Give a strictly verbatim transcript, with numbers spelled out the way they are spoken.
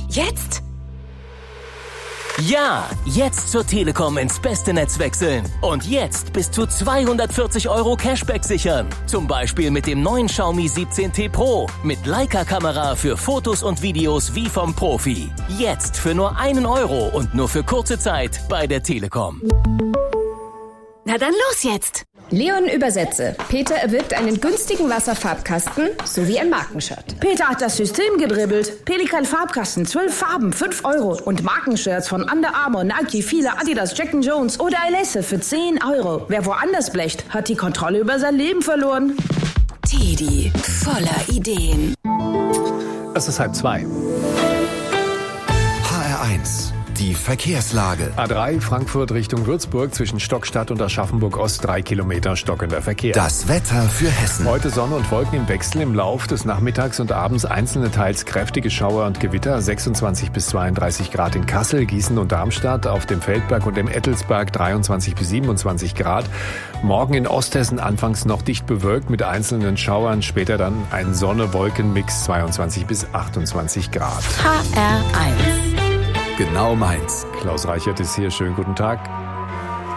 Jetzt? Ja, jetzt zur Telekom ins beste Netz wechseln. Und jetzt bis zu zweihundertvierzig Euro Cashback sichern. Zum Beispiel mit dem neuen Xiaomi siebzehn T Pro. Mit Leica-Kamera für Fotos und Videos wie vom Profi. Jetzt für nur einen Euro und nur für kurze Zeit bei der Telekom. Na dann los jetzt! Leon übersetze. Peter erwirbt einen günstigen Wasserfarbkasten sowie ein Markenshirt. Peter hat das System gedribbelt. Pelikan Farbkasten, zwölf Farben, fünf Euro. Und Markenshirts von Under Armour, Nike, Fila, Adidas, Jack and Jones oder Alesse für zehn Euro. Wer woanders blecht, hat die Kontrolle über sein Leben verloren. Teddy, voller Ideen. Es ist halb zwei. H R eins. Die Verkehrslage. A drei Frankfurt Richtung Würzburg zwischen Stockstadt und Aschaffenburg-Ost drei Kilometer stockender Verkehr. Das Wetter für Hessen. Heute Sonne und Wolken im Wechsel, im Lauf des Nachmittags und Abends einzelne teils kräftige Schauer und Gewitter. sechsundzwanzig bis zweiunddreißig Grad in Kassel, Gießen und Darmstadt. Auf dem Feldberg und dem Ettelsberg dreiundzwanzig bis siebenundzwanzig Grad. Morgen in Osthessen anfangs noch dicht bewölkt mit einzelnen Schauern. Später dann ein Sonne-Wolken-Mix zweiundzwanzig bis achtundzwanzig Grad. H R eins. Genau meins. Klaus Reichert ist hier. Schönen guten Tag.